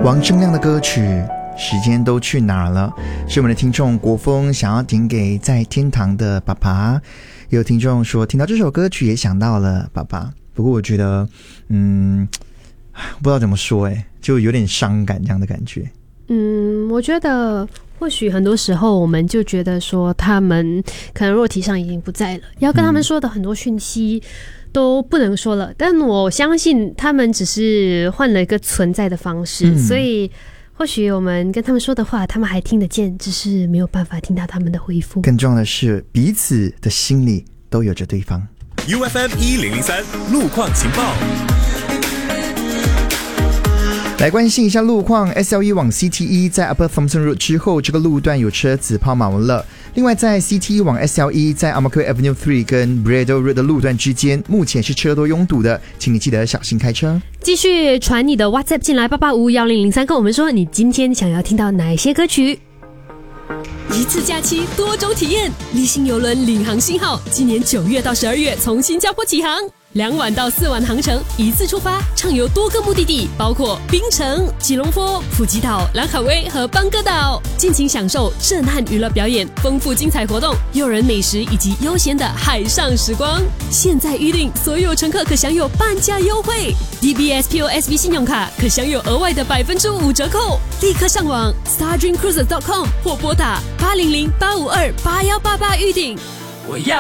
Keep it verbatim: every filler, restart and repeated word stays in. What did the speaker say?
王铮亮的歌曲时间都去哪儿了，是我们的听众国风想要点给在天堂的爸爸。有听众说听到这首歌曲也想到了爸爸，不过我觉得嗯，不知道怎么说耶，就有点伤感这样的感觉。 嗯，我觉得或许很多时候我们就觉得说他们可能肉体上已经不在了，要跟他们说的很多讯息都不能说了，但我相信他们只是换了一个存在的方式、嗯、所以或许我们跟他们说的话他们还听得见，只是没有办法听到他们的回复。 更重要的是彼此的心里都有着对方。 U F M 一零零三路况情报， 来关心一下路况。 S L E 往 C T E 在 Upper Thompson Road 之后，这个路段有车子抛锚了。另外在 C T E 往 S L E 在 Amarkwa Avenue 三跟 Brador Road 的路段之间目前是车多拥堵的，请你记得小心开车。 继续传你的 WhatsApp 进来八八五一零零三，跟我们说你今天想要听到哪些歌曲。 一次假期多种体验，立信邮轮领航信号今年九月到十二月从新加坡起航，两晚到四晚航程，一次出发，畅游多个目的地，包括槟城、吉隆坡、普吉岛、兰卡威和邦哥岛，尽情享受震撼娱乐表演、丰富精彩活动、诱人美食以及悠闲的海上时光。现在预订，所有乘客可享有半价优惠 ，D B S P O S B 信用卡可享有额外的百分之五折扣。立刻上网 stardreamcruises dot com 或拨打八零零八五二八幺八八预订。 我要